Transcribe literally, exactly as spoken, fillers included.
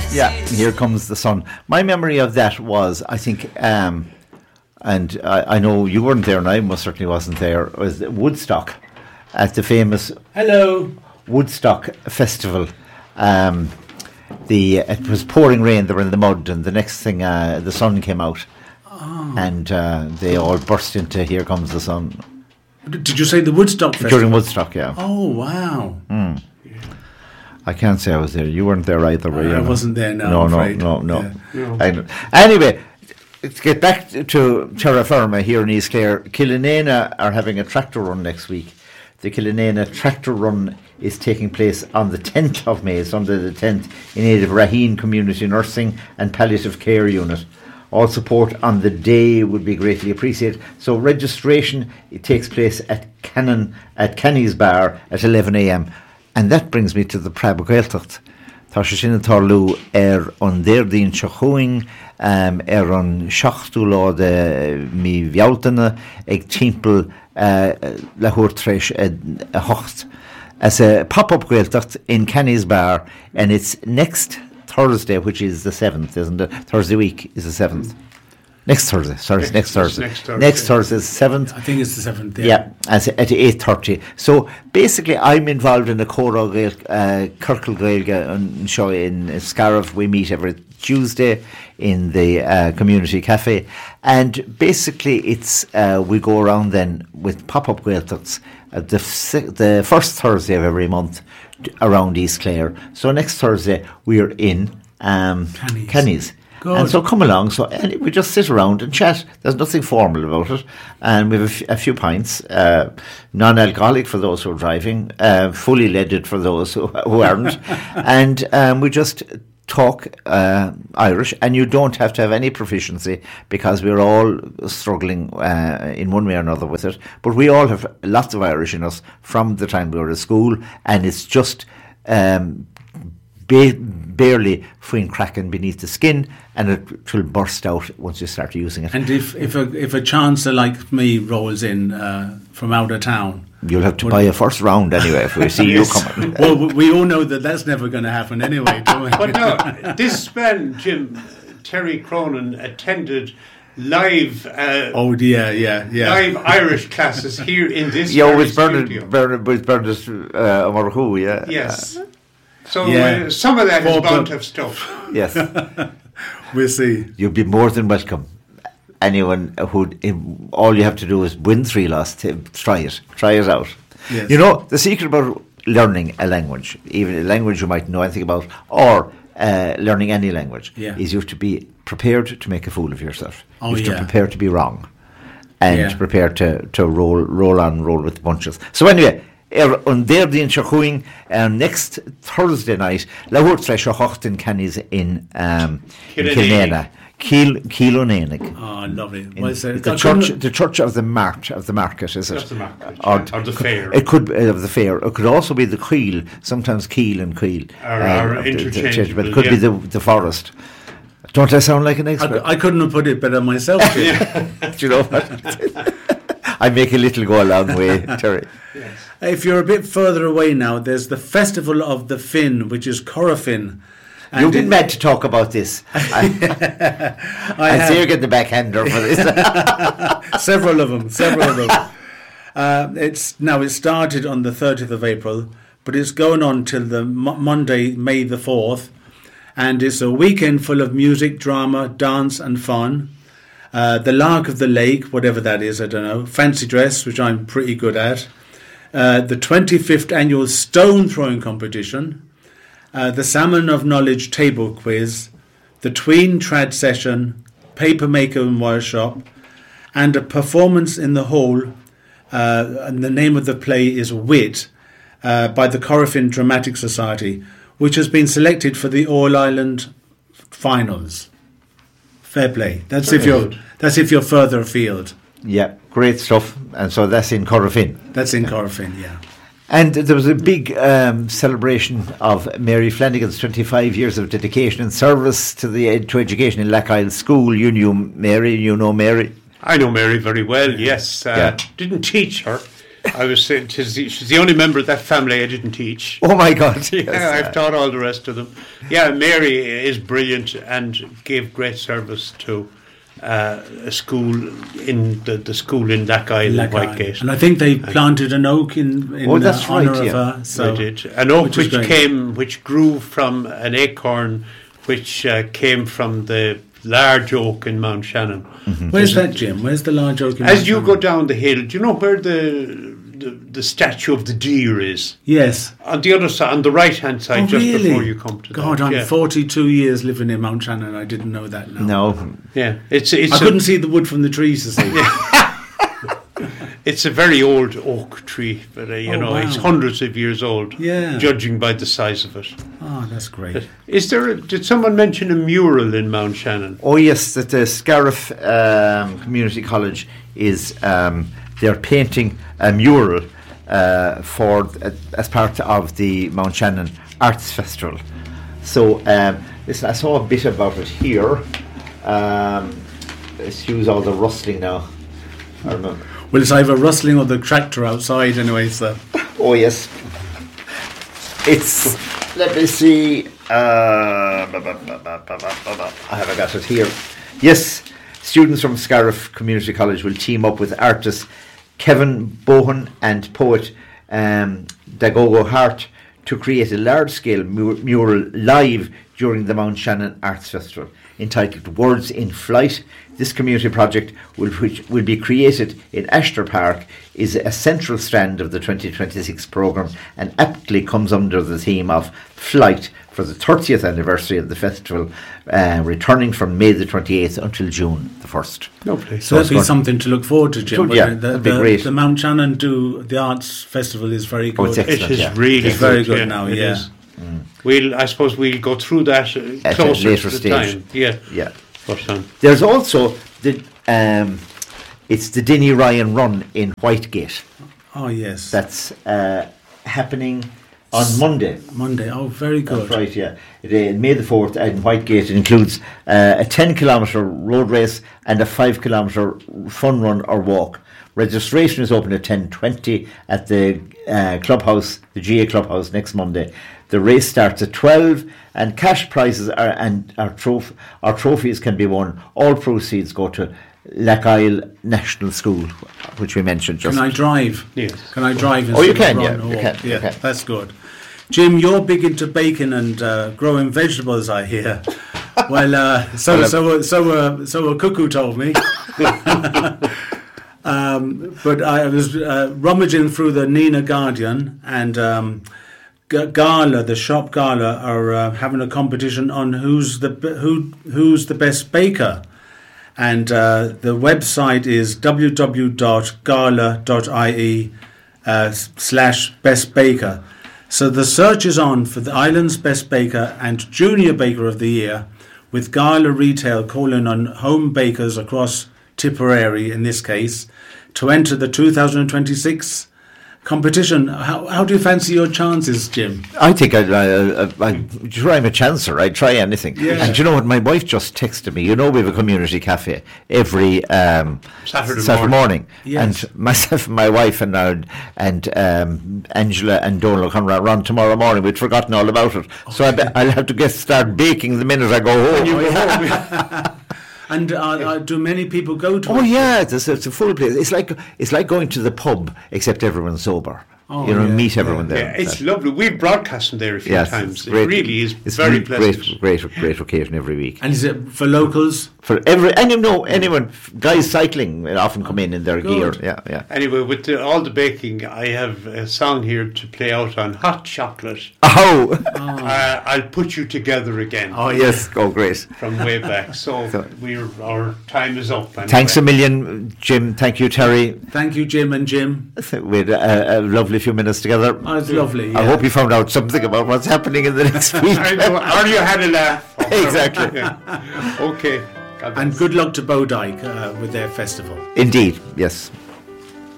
Yeah, Here Comes the Sun. My memory of that was, I think, um, and I, I know you weren't there and I most certainly wasn't there, was Woodstock at the famous Hello Woodstock Festival. Um, the It was pouring rain, they were in the mud, and the next thing uh, the sun came out. Oh. And uh, they all burst into Here Comes the Sun. Did you say the Woodstock Festival? During Woodstock, yeah. Oh, wow. Mm. I can't say I was there. You weren't there either, were you? I wasn't there, no, No, I'm no, afraid. no, no, Yeah. I know. Anyway, to get back to Terra Firma here in East Clare, Killanena are having a tractor run next week. The Killanena tractor run is taking place on the tenth of May, Sunday the tenth, in aid of Raheen Community Nursing and Palliative Care Unit. All support on the day would be greatly appreciated. So registration, it takes place at Cannon, at Kenny's Bar at eleven a.m. And that brings me to the Prab Gaeltacht. Tá sé sin tarlú ar an déirdín sechuing um, ar an seachtú lá de mi bhealtaine ag timpeall uh, le huairtréis a, a hocht as a pop-up Gaeltacht in Kenny's Bar, and it's next Thursday, which is the seventh, isn't it? Thursday week is the seventh. Next Thursday, sorry, next, next Thursday. Next Thursday. Next Thursday is the seventh. I think it's the seventh, yeah. Yeah, as at eight thirty. So basically, I'm involved in a Cora Gael, uh, Kirkle Gaelga and show in Scariff. We meet every Tuesday in the uh, community cafe, and basically, it's uh, we go around then with pop-up Gaeltachts uh, the f- the first Thursday of every month around East Clare. So next Thursday we are in um, Kenny's. Kenny's. Good. And so come along. So and we just sit around and chat. There's nothing formal about it, and we have a, f- a few pints, uh, non-alcoholic for those who are driving, uh, fully leaded for those who, who aren't, and um, we just talk uh, Irish. And you don't have to have any proficiency because we're all struggling uh, in one way or another with it. But we all have lots of Irish in us from the time we were at school, and it's just. Um, Ba- barely fine cracking beneath the skin, and it will burst out once you start using it. And if if a if a chancer like me rolls in uh, from out of town, you'll have to buy a first round anyway if we see yes. you coming. Well, we all know that that's never going to happen anyway, don't we? But no, this spell, Jim, Terry Cronin attended live uh, oh yeah yeah yeah live Irish classes here in this yeah with studio. Bernard Bernard with Bernard uh, O'Marhu, yeah yes uh, so yeah. uh, some of that For is bound but, to have stuff. Yes. We'll see. You'll be more than welcome. Anyone who, all you have to do is win three loss. Try it. Try it out. Yes. You know, the secret about learning a language, even a language you might know anything about, or uh, learning any language, yeah. is you have to be prepared to make a fool of yourself. Oh, you have yeah. to prepare to be wrong. And yeah. prepare to, to roll roll on, roll with the punches. So anyway, Er on Déirdín Sechuing uh, next Thursday night, La Huairtréis Hocht in Kenny's in um, Killanena. Keel Keelonenig. Oh, lovely. In, well, so the church, the church of the mart of the market, is it? That's the market, or, yeah. or the fair. It could uh, of the fair. It could also be the Keel. Sometimes Keel and Keel. Or, um, or interchangeable, but it could yeah. be the the forest. Don't I sound like an expert? I, I couldn't have put it better myself. Yeah. Do you know what? I make a little go a long way, Terry. Yes. If you're a bit further away now, there's the Festival of the Finn, which is Corofin. And You've been meant to talk about this. I, I see you get the backhander for this. Several of them, several of them. Uh, it's now it started on the thirtieth of April, but it's going on till the mo- Monday, May the fourth, and it's a weekend full of music, drama, dance, and fun. Uh, the Lark of the Lake, whatever that is, I don't know. Fancy dress, which I'm pretty good at. Uh, the twenty-fifth annual stone throwing competition. Uh, the Salmon of Knowledge table quiz. The Tween trad session. Paper maker and workshop. And a performance in the hall. Uh, and the name of the play is Wit uh, by the Corofin Dramatic Society, which has been selected for the All Ireland finals. Fair play. That's Very if you're. Good. That's if you're further afield. Yeah, great stuff. And so that's in Corofin. That's in Corofin, yeah. And there was a big um, celebration of Mary Flanagan's twenty-five years of dedication and service to the ed- to education in Lackisle School. You knew Mary, you know Mary. I know Mary very well. Yes, uh, yeah. Didn't teach her. I was saying, tis the, she's the only member of that family I didn't teach. Oh my God! Yeah, Yes. I've taught all the rest of them. Yeah, Mary is brilliant and gave great service to uh, a school in the, the school in Lackisle in Like, uh, Whitegate. and I think they planted an oak in, in Oh, that's uh, honour right, of yeah. her. So They did. An oak which which, is great. came, which grew from an acorn, which uh, came from the large oak in Mount Shannon. Where's that, Jim? Where's the large oak? In As Mount you Shannon? go down the hill, do you know where the the, the statue of the deer is? Yes. On the other side, on the right hand side, Oh, just really? before you come to God, that. I'm yeah. forty-two years living in Mount Shannon. I didn't know that now. No, Yeah, it's it's I a, couldn't see the wood from the trees to see. it's a very old oak tree, but uh, you Oh, know wow. it's hundreds of years old. Yeah. Judging by the size of it. Oh, that's great. Is there? A, did someone mention a mural in Mount Shannon? oh yes, that the Scariff um, Community College is um, they're painting a mural uh, for uh, as part of the Mount Shannon Arts Festival. So um, listen, I saw a bit about it here. Um, excuse all the rustling now. I remember. Well, it's either rustling or the tractor outside anyway, so. Oh yes, it's. Let me see. Uh, ba- ba- ba- ba- ba- ba- ba- ba- I have got it here. Yes, students from Scariff Community College will team up with artist Kevin Bohan and poet um, Dagogo Hart to create a large-scale mu- mural live during the Mount Shannon Arts Festival entitled Words in Flight. This community project, will, which will be created in Ashtor Park, is a central strand of the twenty twenty-six programme and aptly comes under the theme of Flight for the thirtieth anniversary of the festival, uh, returning from May the twenty-eighth until June the first. Lovely. So that'd it's be going- something to look forward to, Jim. Sure, yeah, wouldn't it? that'd the, be the, great. The Mount Shannon do the arts festival is very Oh, good. it's It excellent, is yeah. really It's very good yeah, now, it yeah. is. We'll, I suppose we'll go through that uh, At a closer later to the stage. time. Yeah. Yeah. But, um, There's also the um, it's the Denny Ryan Run in Whitegate. Oh, yes. That's uh, happening on Monday. Monday. Oh, very good. That's right, yeah. It, uh, May the fourth in Whitegate. It includes uh, a ten kilometre road race and a five kilometre fun run or walk. Registration is open at ten twenty at the uh, clubhouse, the G A clubhouse next Monday. The race starts at twelve and cash prizes are, and our, troph- our trophies can be won. All proceeds go to Lackisle National School, which we mentioned just. Can I drive? Yes. Can I drive? Oh, you instead of can, yeah, run? you Oh, can, you Yeah, can. that's good. Jim, you're big into bacon and uh, growing vegetables, I hear. Well, uh, so Well, so so uh, so a cuckoo told me. um, but I was uh, rummaging through the Nina Guardian, and um, G- Gala, the shop Gala, are uh, having a competition on who's the b- who who's the best baker. And uh, the website is w w w dot gala dot i e uh, slash best baker. So the search is on for the island's best baker and junior baker of the year, with Gala Retail calling on home bakers across Tipperary, in this case, to enter the two thousand twenty-six competition. How, how do you fancy your chances, Jim? I think I'd, uh, uh, I'd try my chancer. I'd try anything. Yeah. And you know what? My wife just texted me. You know, we have a community cafe every um, Saturday Saturday morning. Yes. And myself and my wife and uh, and um, Angela and Donal come round tomorrow morning. We'd forgotten all about it. So I be, I'll have to get start baking the minute I go home. And uh, uh, do many people go to Oh it? yeah, it's a, it's a full place. It's like it's like going to the pub, except everyone's sober. Oh, you know, yeah, meet everyone yeah. there. yeah, it's That- lovely. We've broadcast there a few yes, times. it's It great. really is It's very great, pleasant. Great, great, great occasion every week. And is it for locals? For every, any no, anyone, f- guys cycling will often come in in their Good. gear. Yeah, yeah. Anyway, with the, all the baking, I have a song here to play out on hot chocolate. Oh, Uh, I'll put you together again. oh yes, oh great. From way back. So So- we're our time is up. Anyway. Thanks a million, Jim. Thank you, Terry. Thank you, Jim and Jim. We had a, a lovely few minutes together. Oh, it's lovely. I yeah. hope you found out something about what's happening in the next week. I know, or you had a laugh. Exactly. Yeah. Okay. God And bless. good luck to Bowdyke uh, with their festival. Indeed, yes.